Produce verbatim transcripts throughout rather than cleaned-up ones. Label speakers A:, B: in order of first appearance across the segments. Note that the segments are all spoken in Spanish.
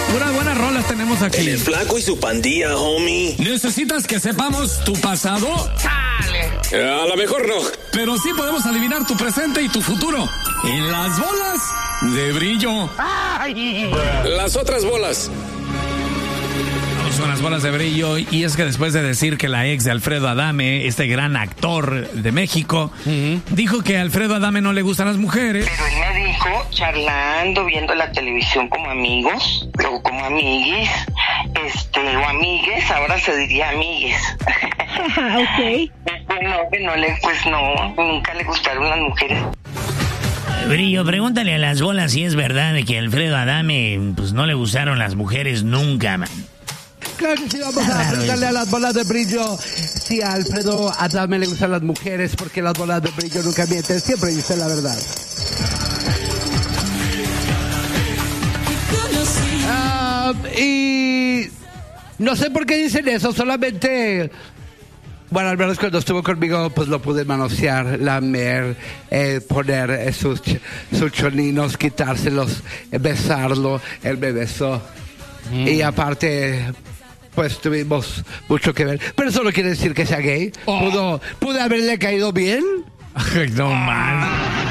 A: Puras buenas rolas tenemos aquí.
B: El Flaco y su pandilla, homie.
A: ¿Necesitas que sepamos tu pasado?
B: ¡Chale! A lo mejor no.
A: Pero sí podemos adivinar tu presente y tu futuro. En las bolas de brillo.
B: ¡Ay! Las otras bolas.
A: Con las bolas de brillo, y es que después de decir que la ex de Alfredo Adame, este gran actor de México, uh-huh. dijo que a Alfredo Adame no le gustan las mujeres.
C: Pero él me dijo, charlando, viendo la televisión como amigos, o como amiguis, este, o amigues, ahora se diría amigues.
D: Ok.
C: Bueno, que no le, pues no, nunca le gustaron las mujeres.
E: Brillo, pregúntale a las bolas si es verdad de que a Alfredo Adame, pues no le gustaron las mujeres nunca, man.
F: Claro que sí, vamos a preguntarle a las bolas de brillo si a Alfredo Adame le gustan las mujeres, porque las bolas de brillo nunca mienten, siempre dicen la verdad. Uh, y no sé por qué dicen eso, solamente... Bueno, al menos cuando estuvo conmigo, pues lo pude manosear, lamer, eh, poner eh, sus, ch- sus choninos, quitárselos, eh, besarlo, él me besó. Mm. Y aparte... pues tuvimos mucho que ver. Pero eso no quiere decir que sea gay. Oh. Pudo, ¿Pude haberle caído bien?
A: No, man.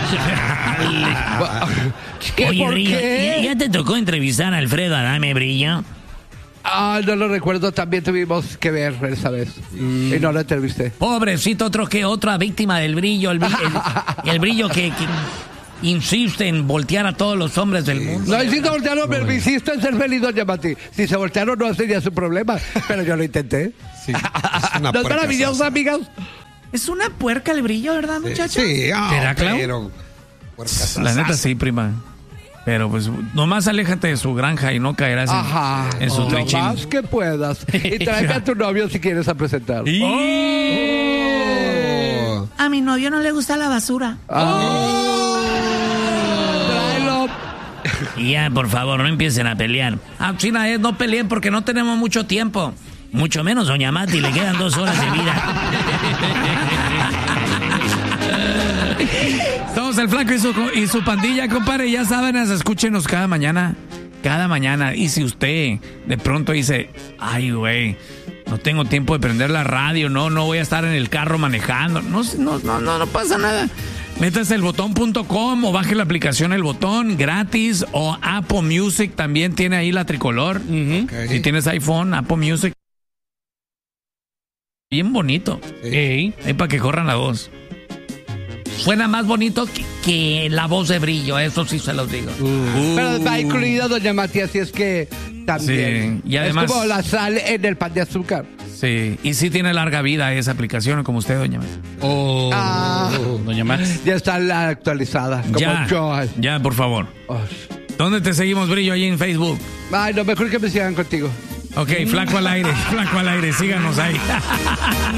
E: Oye, Brillo, ¿ya, ¿ya te tocó entrevistar a Alfredo Adame, Brillo?
F: Ah, no lo recuerdo. También tuvimos que ver esa vez. Mm. Y no lo entrevisté.
E: Pobrecito, otro que otra víctima del Brillo. El, el, el Brillo que... que... insiste en voltear a todos los hombres del mundo.
F: No insiste en voltearlo, pero me insiste en ser feliz, doña Mati. Si se voltearon no sería su problema, pero yo lo intenté. Sí, es una no es maravilloso, amigas.
D: Es una puerca el Brillo, ¿verdad, muchachos?
A: Sí, oh, ¿Será, Clau? La neta sí, prima. Pero pues nomás aléjate de su granja y no caerás
F: Ajá.
A: en, en su
F: oh,
A: trichín.
F: Lo más que puedas. Y tráeme a tu novio si quieres a presentar.
A: Y...
D: oh. A mi novio no le gusta la basura.
F: Oh.
E: Y ya, por favor, no empiecen a pelear.
A: Ah, China, eh, no peleen porque no tenemos mucho tiempo.
E: Mucho menos, doña Mati, le quedan dos horas de vida.
A: Somos el Flaco y su, y su pandilla, compadre. Ya saben, escúchenos cada mañana. Cada mañana. Y si usted de pronto dice, ay, güey, no tengo tiempo de prender la radio, no, no voy a estar en el carro manejando. No, no, no, no, no pasa nada. Métase el botón punto com o baje la aplicación El Botón gratis, o Apple Music también tiene ahí la tricolor. Uh-huh. Okay. Si tienes iPhone, Apple Music. Bien bonito. Sí. Hey. Ahí para que corran la voz. Suena más bonito que, que la voz de Brillo, eso sí se los digo. Uh.
F: Uh. Pero va incluido, doña Matías, así es que también.
A: Sí. Y además,
F: es como la sal en el pan de azúcar.
A: Sí, y sí tiene larga vida esa aplicación, como usted, doña Matías.
F: Oh, ah, doña Matías. Ya está actualizada, como
A: ya,
F: yo.
A: Ya, por favor. Oh. ¿Dónde te seguimos, Brillo? Ahí en Facebook.
F: Ay, no, mejor que me sigan contigo.
A: Ok, Flaco al aire, Flaco al aire, síganos ahí.